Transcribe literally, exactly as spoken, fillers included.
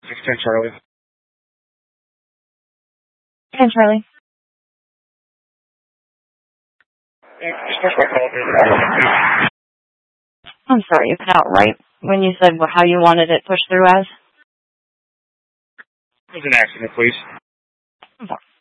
six ten Charlie. ten Charlie. Just push my call. I'm sorry, you cut out right when you said how you wanted it pushed through as? It was an accident, please. I'm sorry.